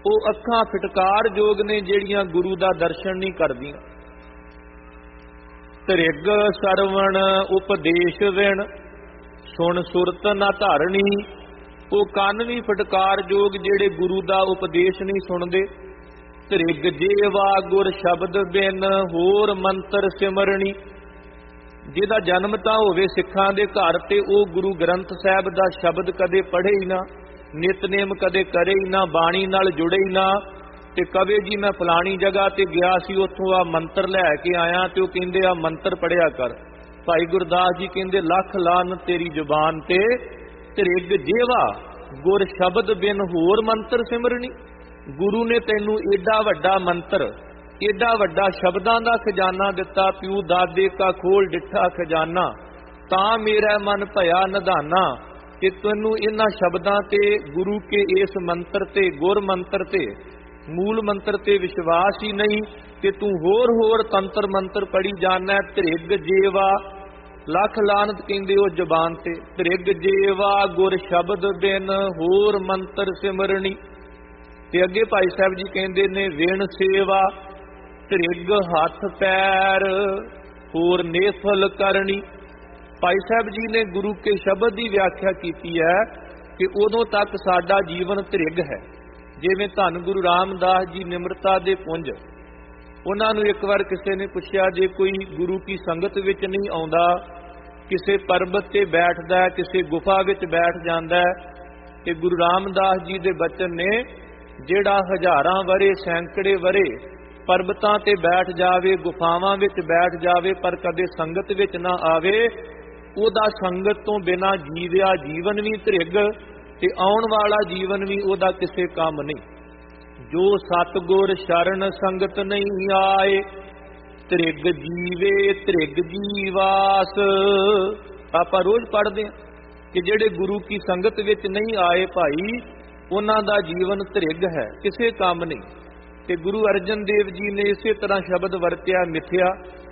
ਉਹ ਅੱਖਾਂ ਫਿਟਕਾਰ ਜੋਗ ਨੇ ਜਿਹੜੀਆਂ ਗੁਰੂ ਦਾ ਦਰਸ਼ਨ ਨਹੀਂ ਕਰਦੀਆਂ। ਧ੍ਰਿਗ ਸਰਵਣ ਉਪਦੇਸ਼ ਵਿਣ ਸੁਣ ਸੁਰਤ ਨਾ ਧਾਰਣੀ। ਉਹ ਕੰਨ ਵੀ ਫਟਕਾਰ ਜੋਗ ਜਿਹੜੇ ਗੁਰੂ ਦਾ ਉਪਦੇਸ਼ ਨਹੀਂ ਸੁਣਦੇ। ਧ੍ਰਿਗ ਜੀਵਾ ਗੁਰ ਸ਼ਬਦ ਬਿਨ ਹੋਰ ਮੰਤਰ ਸਿਮਰਣੀ। ਜਿਹਦਾ ਜਨਮ ਤਾਂ ਹੋਵੇ ਸਿੱਖਾਂ ਦੇ ਘਰ ਤੇ ਉਹ ਗੁਰੂ ਗ੍ਰੰਥ ਸਾਹਿਬ ਦਾ ਸ਼ਬਦ ਕਦੇ ਪੜ੍ਹੇ ਹੀ ਨਾ, ਨਿਤਨੇਮ ਕਦੇ ਕਰੇ ਹੀ ਨਾ, ਬਾਣੀ ਨਾਲ ਜੁੜੇ ਹੀ ਨਾ, ਤੇ ਕਵੇ ਜੀ ਮੈਂ ਫਲਾਣੀ ਜਗ੍ਹਾ ਤੇ ਗਿਆ ਸੀ, ਉੱਥੋਂ ਆ ਮੰਤਰ ਲੈ ਕੇ ਆਇਆ ਤੇ ਉਹ ਕਹਿੰਦੇ ਆ ਮੰਤਰ ਪੜਿਆ ਕਰ। ਭਾਈ ਗੁਰਦਾਸ ਜੀ ਕਹਿੰਦੇ ਲੱਖ ਲਾਨ ਤੇਰੀ ਜ਼ੁਬਾਨ ਤੇ, ਧ੍ਰਿਗ ਜੀਵਾ ਗੁਰ ਸ਼ਬਦ ਬਿਨ ਹੋਰ ਮੰਤਰ ਸਿਮਰਣੀ। ਗੁਰੂ ਨੇ ਤੈਨੂੰ ਏਡਾ ਵੱਡਾ ਮੰਤਰ, ਏਡਾ ਵੱਡਾ ਸ਼ਬਦਾਂ ਦਾ ਖਜ਼ਾਨਾ ਦਿੱਤਾ। ਪਿਉ ਦਾਦੇ ਕਾ ਖੋਲ ਡਿੱਠਾ ਖਜ਼ਾਨਾ, ਤਾਂ ਮੇਰਾ ਮਨ ਭਇਆ ਨਿਧਾਨਾ। ਕਿ ਤੈਨੂੰ ਇਹਨਾਂ ਸ਼ਬਦਾਂ ਤੇ, ਗੁਰੂ ਕੇ ਇਸ ਮੰਤਰ ਤੇ, ਗੁਰ ਮੰਤਰ ਤੇ, ਮੂਲ ਮੰਤਰ ਤੇ ਵਿਸ਼ਵਾਸ ਹੀ ਨਹੀਂ ਕਿ ਤੂੰ ਹੋਰ ਤੰਤਰ ਮੰਤਰ ਪੜੀ ਜਾਣਾ। ਧ੍ਰਿਗ ਜੀਵਾ, ਲੱਖ ਲਾਨਤ ਕਹਿੰਦੇ ਉਹ ਜ਼ਬਾਨ ਤੇ। ਧ੍ਰਿਗ ਜੀਵਾ ਗੁਰ ਸ਼ਬਦ ਬਿਨ ਹੋਰ ਮੰਤਰ ਸਿਮਰਣੀ। ਤੇ ਅੱਗੇ ਭਾਈ ਸਾਹਿਬ ਜੀ ਕਹਿੰਦੇ ਨੇ ਵਿਣ ਸੇਵਾ ਧ੍ਰਿਗ ਹੱਥ ਪੈਰ ਹੋਰ ਨੇਫਲ ਕਰਨੀ। ਭਾਈ ਸਾਹਿਬ ਜੀ ਨੇ ਗੁਰੂ ਕੇ ਸ਼ਬਦ ਦੀ ਵਿਆਖਿਆ ਕੀਤੀ ਹੈ ਕਿ ਉਦੋਂ ਤੱਕ ਸਾਡਾ ਜੀਵਨ ਧ੍ਰਿਗ ਹੈ। ਜਿਵੇਂ ਧੰਨ ਗੁਰੂ ਰਾਮਦਾਸ ਜੀ ਨਿਮਰਤਾ ਦੇ ਪੁੰਜ, ਉਹਨਾਂ ਨੂੰ ਇੱਕ ਵਾਰ ਕਿਸੇ ਨੇ ਪੁੱਛਿਆ ਜੇ ਕੋਈ ਗੁਰੂ ਕੀ ਸੰਗਤ ਵਿੱਚ ਨਹੀਂ ਆਉਂਦਾ, ਕਿਸੇ ਪਰਬਤ ਤੇ ਬੈਠਦਾ, ਕਿਸੇ ਗੁਫਾ ਵਿੱਚ ਬੈਠ ਜਾਂਦਾ, ਤੇ ਗੁਰੂ ਰਾਮਦਾਸ ਜੀ ਦੇ ਬਚਨ ਨੇ ਜਿਹੜਾ ਹਜ਼ਾਰਾਂ ਵਰੇ ਸੈਂਕੜੇ ਵਰੇ ਪਰਬਤਾਂ ਤੇ ਬੈਠ ਜਾਵੇ, ਗੁਫਾਵਾਂ ਵਿੱਚ ਬੈਠ ਜਾਵੇ, ਪਰ ਕਦੇ ਸੰਗਤ ਵਿੱਚ ਨਾ ਆਵੇ, ਉਹਦਾ ਸੰਗਤ ਤੋਂ ਬਿਨਾਂ ਜੀਵਿਆ ਜੀਵਨ ਵੀ ਧ੍ਰਿਗ ਤੇ ਆਉਣ ਵਾਲਾ ਜੀਵਨ ਵੀ ਉਹਦਾ ਕਿਸੇ ਕੰਮ ਨਹੀਂ। ਜੋ ਸਤਿਗੁਰ ਸ਼ਰਨ ਸੰਗਤ ਨਹੀਂ ਆਏ, ਧ੍ਰਿਗ ਜੀਵੇ ਧ੍ਰਿਗ ਜੀਵਾਸ। ਆਪਾਂ ਰੋਜ਼ ਪੜ੍ਹਦੇ ਹਾਂ ਕਿ ਜਿਹੜੇ ਗੁਰੂ ਕੀ ਸੰਗਤ ਵਿੱਚ ਨਹੀਂ ਆਏ ਭਾਈ, ਉਹਨਾਂ ਦਾ ਜੀਵਨ ਧ੍ਰਿਗ ਹੈ, ਕਿਸੇ ਕੰਮ ਨਹੀਂ। ਤੇ ਗੁਰੂ ਅਰਜਨ ਦੇਵ ਜੀ ਨੇ ਇਸੇ ਤਰ੍ਹਾਂ ਸ਼ਬਦ ਵਰਤਿਆ ਮਿਥਿਆ।